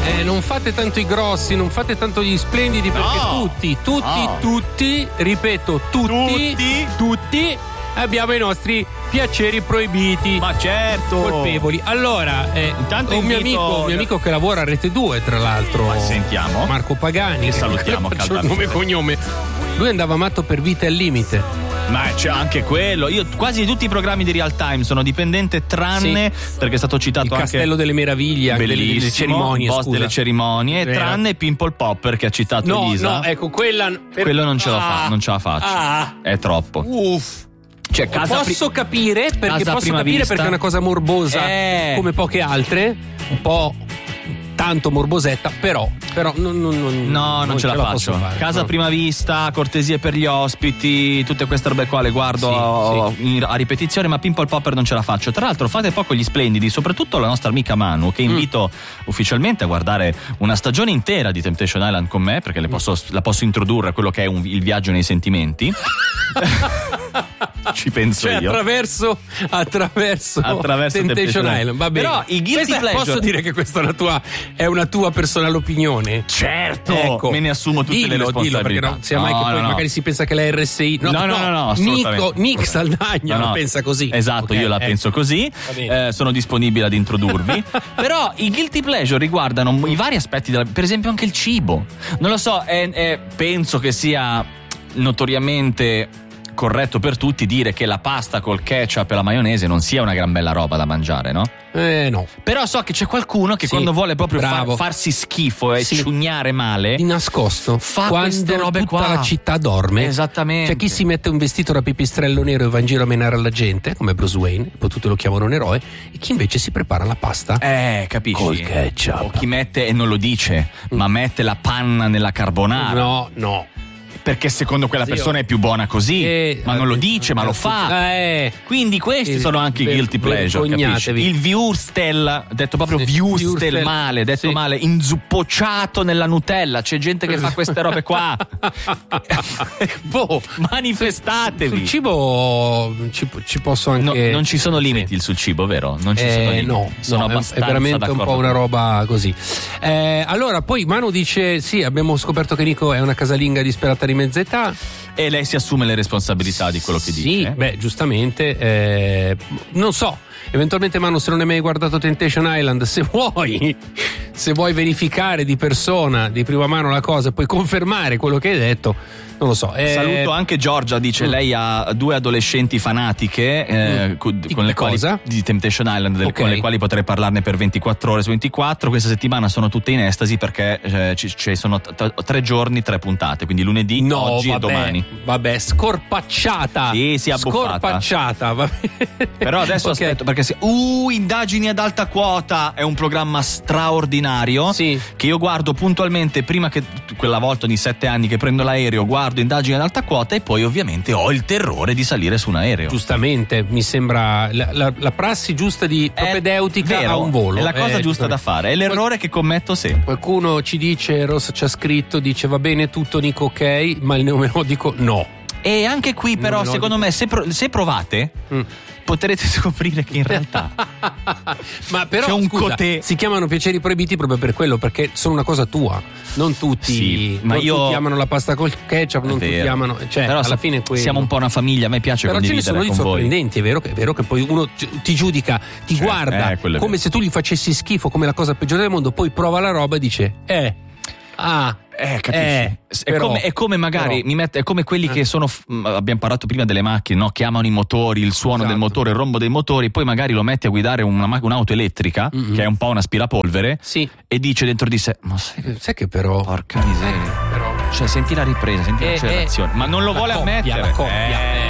Non fate tanto i grossi, non fate tanto gli splendidi, perché tutti, ripeto, tutti abbiamo i nostri piaceri proibiti. Ma certo. Colpevoli. Allora, intanto un mio amico che lavora a Rete 2, tra l'altro. Ma sentiamo. Marco Pagani. Che salutiamo caldamente. Nome e cognome. Lui andava matto per Vita al Limite. Ma c'è anche quello. Io quasi tutti i programmi di Real Time sono dipendente, tranne perché è stato citato il anche Castello delle Meraviglie, delle cerimonie, boss delle cerimonie, tranne Pimple Popper che ha citato Elisa. No, ecco, quello non ce la faccio. È troppo. Cioè, posso capire perché è una cosa morbosa come poche altre, un po' tanto morbosetta, però non ce la faccio. Casa a prima vista, cortesie per gli ospiti, tutte queste robe qua le guardo a ripetizione, ma Pimple Popper non ce la faccio. Tra l'altro fate poco gli splendidi, soprattutto la nostra amica Manu, che invito ufficialmente a guardare una stagione intera di Temptation Island con me, perché la posso introdurre a quello che è il viaggio nei sentimenti. Ci penso io. Attraverso Temptation Island. Va bene. Però i guilty pleasure, posso dire che questa è una tua personale opinione? Certo, ecco, me ne assumo tutte le responsabilità. Perché non sia mai che poi magari si pensa che la RSI. No, assolutamente. Nick Saldagna la pensa così. Esatto, io la penso così. Sono disponibile ad introdurvi. Però i guilty pleasure riguardano i vari aspetti per esempio anche il cibo. Non lo so, penso che sia notoriamente corretto per tutti dire che la pasta col ketchup e la maionese non sia una gran bella roba da mangiare, no? No. Però so che c'è qualcuno che quando vuole proprio farsi schifo e ciugnare male, di nascosto, fa queste robe tutta qua. La città dorme. Esattamente. C'è chi si mette un vestito da pipistrello nero e va in giro a menare alla gente, come Bruce Wayne, poi tutti lo chiamano un eroe, e chi invece si prepara la pasta capisci? Col ketchup. O chi mette e non lo dice, ma mette la panna nella carbonara. No. Perché secondo quella persona è più buona così, ma non lo dice, ma lo fa. Quindi questi sono anche i guilty pleasure, capisci? Il Würstel, detto proprio Würstel male, detto male, inzuppocciato nella Nutella. C'è gente che fa queste robe qua. Manifestatevi. Sul cibo ci posso anche. Non ci sono limiti sul cibo, vero? Non ci sono limiti. No, sono abbastanza è veramente d'accordo. un po' una roba così. Allora, poi Manu dice: sì, abbiamo scoperto che Nico è una casalinga disperata di mezza età. E lei si assume le responsabilità di quello che dice. Sì, giustamente. Non so, eventualmente Manu, se non hai mai guardato Temptation Island, se vuoi verificare di persona, di prima mano la cosa e poi confermare quello che hai detto, non lo so. Saluto anche Giorgia, dice lei ha 2 adolescenti fanatiche con le quali di Temptation Island, con le quali potrei parlarne per 24 ore su 24. Questa settimana sono tutte in estasi perché ci sono 3 giorni, 3 puntate, quindi lunedì, oggi e domani. Vabbè, scorpacciata. Sì, abbuffata. Scorpacciata, Però adesso aspetto, perché Indagini ad alta quota è un programma straordinario che io guardo puntualmente prima che quella volta ogni 7 anni che prendo l'aereo, guardo Indagini ad alta quota e poi ovviamente ho il terrore di salire su un aereo. Giustamente, mi sembra la prassi giusta di propedeutica a un volo. È la cosa giusta da fare, è l'errore che commetto sempre. Qualcuno ci dice, Ross ci ha scritto, dice va bene tutto Nico, ok, ma il neomelodico no. E anche qui però secondo me se provate potrete scoprire che in realtà ma però c'è un cotè. Si chiamano piaceri proibiti proprio per quello, perché sono una cosa tua, non tutti. Ma tutti amano la pasta col ketchup, non tutti amano, però alla fine siamo un po' una famiglia, a me piace però condividere con voi. Però ce ne sono di sorprendenti, è vero che poi uno ti giudica, ti guarda come se tu gli facessi schifo, come la cosa peggiore del mondo, poi prova la roba e dice capisci? È come magari è come quelli che sono, abbiamo parlato prima delle macchine, no? Che amano i motori, il suono del motore, il rombo dei motori, poi magari lo metti a guidare un'auto elettrica che è un po' un aspirapolvere e dice dentro di sé: ma sai che però porca miseria, cioè senti la ripresa, senti l'accelerazione, ma non lo vuole ammettere. La coppia.